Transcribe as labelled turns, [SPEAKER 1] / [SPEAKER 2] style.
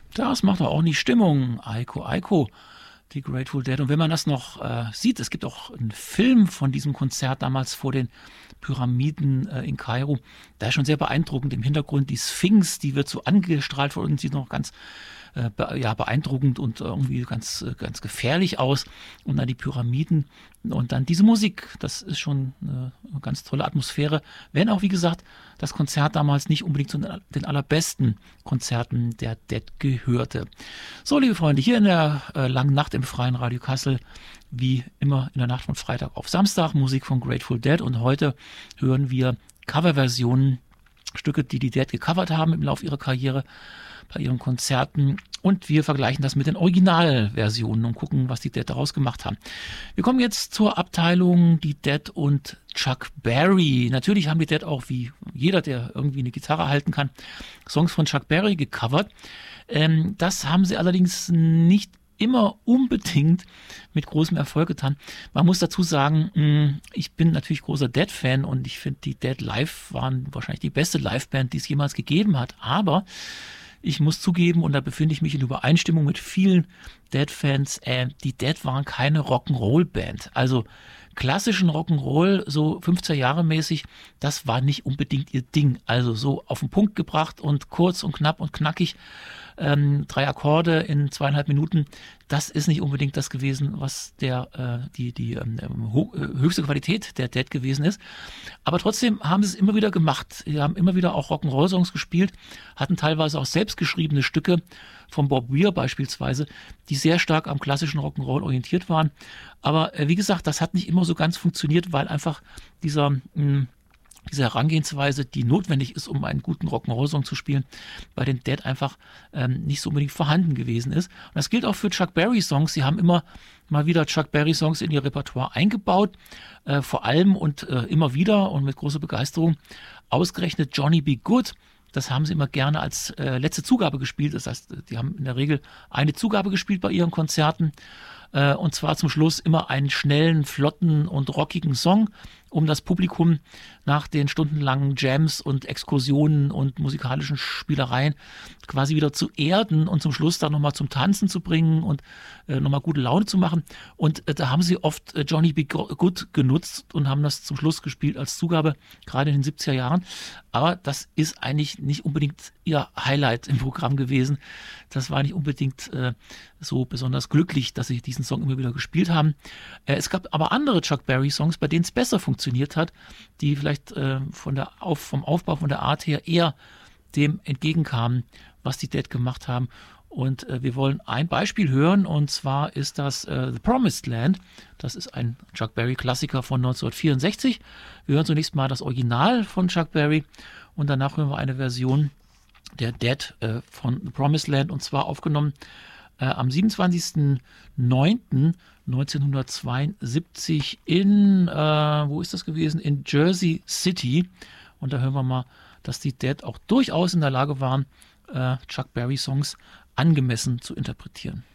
[SPEAKER 1] Das macht doch auch nicht Stimmung. Aiko, Aiko, die Grateful Dead. Und wenn man das noch sieht, es gibt auch einen Film von diesem Konzert damals vor den Pyramiden in Kairo. Da ist schon sehr beeindruckend. Im Hintergrund die Sphinx, die wird so angestrahlt von uns, sieht noch ganz beeindruckend und irgendwie ganz gefährlich aus. Und dann die Pyramiden und dann diese Musik. Das ist schon eine ganz tolle Atmosphäre. Wenn auch, wie gesagt, das Konzert damals nicht unbedingt zu den allerbesten Konzerten der Dead gehörte. So, liebe Freunde, hier in der langen Nacht im Freien Radio Kassel, wie immer in der Nacht von Freitag auf Samstag, Musik von Grateful Dead. Und heute hören wir Coverversionen, Stücke, die die Dead gecovert haben im Laufe ihrer Karriere, bei ihren Konzerten, und wir vergleichen das mit den Originalversionen und gucken, was die Dead daraus gemacht haben. Wir kommen jetzt zur Abteilung die Dead und Chuck Berry. Natürlich haben die Dead auch, wie jeder, der irgendwie eine Gitarre halten kann, Songs von Chuck Berry gecovert. Das haben sie allerdings nicht immer unbedingt mit großem Erfolg getan. Man muss dazu sagen, ich bin natürlich großer Dead-Fan und ich finde, die Dead live waren wahrscheinlich die beste Liveband, die es jemals gegeben hat. Aber ich muss zugeben, und da befinde ich mich in Übereinstimmung mit vielen Dead-Fans, die Dead waren keine Rock'n'Roll-Band. Also klassischen Rock'n'Roll, so 50er Jahre mäßig, das war nicht unbedingt ihr Ding. Also so auf den Punkt gebracht und kurz und knapp und knackig. 3 Akkorde in 2,5 Minuten, das ist nicht unbedingt das gewesen, was die höchste Qualität der Dead gewesen ist. Aber trotzdem haben sie es immer wieder gemacht. Sie haben immer wieder auch Rock'n'Roll-Songs gespielt, hatten teilweise auch selbstgeschriebene Stücke von Bob Weir beispielsweise, die sehr stark am klassischen Rock'n'Roll orientiert waren. Aber wie gesagt, das hat nicht immer so ganz funktioniert, weil einfach diese Herangehensweise, die notwendig ist, um einen guten Rock'n'Roll-Song zu spielen, bei den Dead einfach nicht so unbedingt vorhanden gewesen ist. Und das gilt auch für Chuck Berry-Songs. Sie haben immer mal wieder Chuck Berry-Songs in ihr Repertoire eingebaut, vor allem und immer wieder und mit großer Begeisterung. Ausgerechnet Johnny B. Good, das haben sie immer gerne als letzte Zugabe gespielt. Das heißt, die haben in der Regel eine Zugabe gespielt bei ihren Konzerten. Und zwar zum Schluss immer einen schnellen, flotten und rockigen Song, um das Publikum nach den stundenlangen Jams und Exkursionen und musikalischen Spielereien quasi wieder zu erden und zum Schluss dann nochmal zum Tanzen zu bringen und nochmal gute Laune zu machen. Und da haben sie oft Johnny B. Good genutzt und haben das zum Schluss gespielt als Zugabe, gerade in den 70er Jahren. Aber das ist eigentlich nicht unbedingt ihr Highlight im Programm gewesen. Das war nicht unbedingt so besonders glücklich, dass sie diesen Song immer wieder gespielt haben. Es gab aber andere Chuck Berry-Songs, bei denen es besser funktioniert hat, die vielleicht vom Aufbau, von der Art her eher dem entgegenkamen, was die Dead gemacht haben. Und wir wollen ein Beispiel hören, und zwar ist das The Promised Land. Das ist ein Chuck Berry-Klassiker von 1964. Wir hören zunächst mal das Original von Chuck Berry und danach hören wir eine Version der Dead von The Promised Land, und zwar aufgenommen am 27.09.1972 in, wo ist das gewesen? In Jersey City. Und da hören wir mal, dass die Dead auch durchaus in der Lage waren, Chuck Berry Songs angemessen zu interpretieren.